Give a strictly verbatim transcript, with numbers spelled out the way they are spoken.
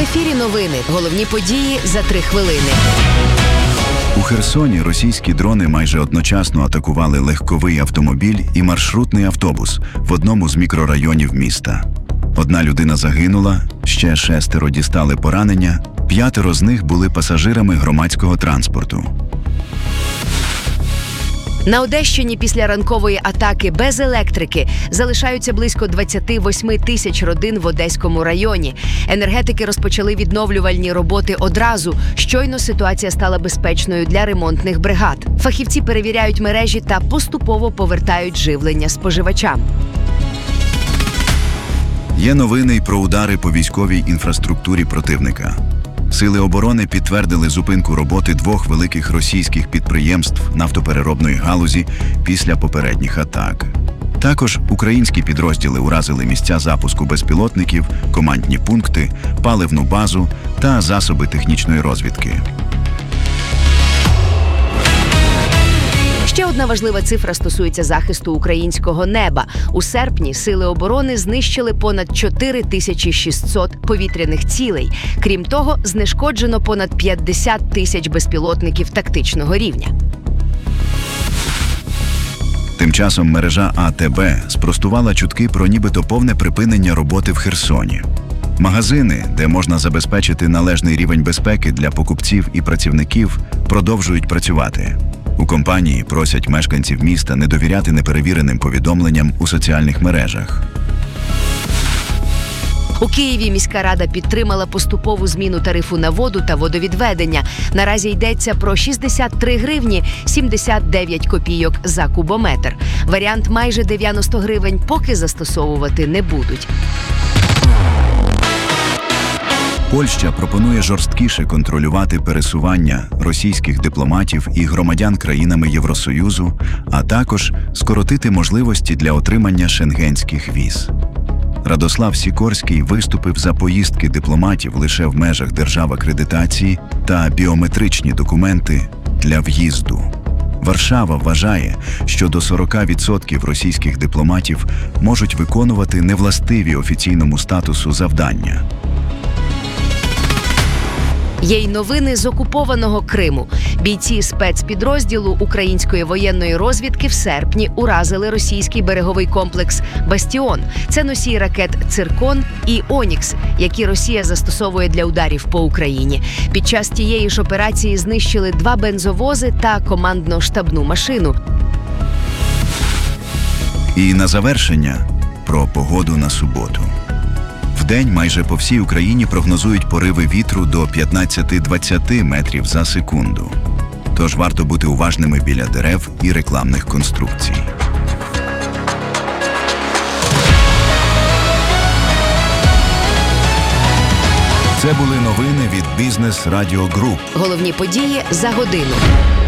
ефірі новини. Головні події за три хвилини. У Херсоні російські дрони майже одночасно атакували легковий автомобіль і маршрутний автобус в одному з мікрорайонів міста. Одна людина загинула, ще шестеро дістали поранення, п'ятеро з них були пасажирами громадського транспорту. На Одещині після ранкової атаки без електрики залишаються близько двадцять вісім тисяч родин в Одеському районі. Енергетики розпочали відновлювальні роботи одразу. Щойно ситуація стала безпечною для ремонтних бригад. Фахівці перевіряють мережі та поступово повертають живлення споживачам. Є новини й про удари по військовій інфраструктурі противника. Сили оборони підтвердили зупинку роботи двох великих російських підприємств нафтопереробної галузі після попередніх атак. Також українські підрозділи уразили місця запуску безпілотників, командні пункти, паливну базу та засоби технічної розвідки. Ще одна важлива цифра стосується захисту українського неба. У серпні Сили оборони знищили понад чотири тисячі шістсот повітряних цілей. Крім того, знешкоджено понад п'ятдесят тисяч безпілотників тактичного рівня. Тим часом мережа А Те Бе спростувала чутки про нібито повне припинення роботи в Херсоні. Магазини, де можна забезпечити належний рівень безпеки для покупців і працівників, продовжують працювати. У компанії просять мешканців міста не довіряти неперевіреним повідомленням у соціальних мережах. У Києві міська рада підтримала поступову зміну тарифу на воду та водовідведення. Наразі йдеться про шістдесят три гривні сімдесят дев'ять копійок за кубометр. Варіант майже дев'яносто гривень поки застосовувати не будуть. Польща пропонує жорсткіше контролювати пересування російських дипломатів і громадян країнами Євросоюзу, а також скоротити можливості для отримання шенгенських віз. Радослав Сікорський виступив за поїздки дипломатів лише в межах держав акредитації та біометричні документи для в'їзду. Варшава вважає, що до сорок відсотків російських дипломатів можуть виконувати невластиві офіційному статусу завдання. Є й новини з окупованого Криму. Бійці спецпідрозділу української воєнної розвідки в серпні уразили російський береговий комплекс «Бастіон». Це носій ракет «Циркон» і «Онікс», які Росія застосовує для ударів по Україні. Під час тієї ж операції знищили два бензовози та командно-штабну машину. І на завершення про погоду на суботу. Вдень майже по всій Україні прогнозують пориви вітру до п'ятнадцять-двадцять метрів за секунду. Тож варто бути уважними біля дерев і рекламних конструкцій. Це були новини від Бізнес Радіо Груп. Головні події за годину.